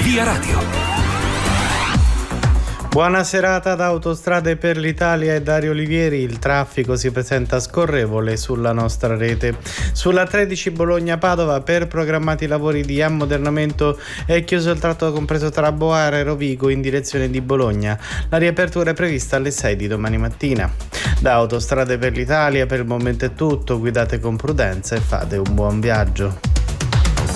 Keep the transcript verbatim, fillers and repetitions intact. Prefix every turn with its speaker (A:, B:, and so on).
A: Via Radio.
B: Buona serata da Autostrade per l'Italia e Dario Olivieri. Il traffico si presenta scorrevole sulla nostra rete. Sulla tredici Bologna-Padova, per programmati lavori di ammodernamento, è chiuso il tratto compreso tra Boara e Rovigo in direzione di Bologna. La riapertura è prevista alle sei di domani mattina. Da Autostrade per l'Italia per il momento è tutto. Guidate con prudenza e fate un buon viaggio.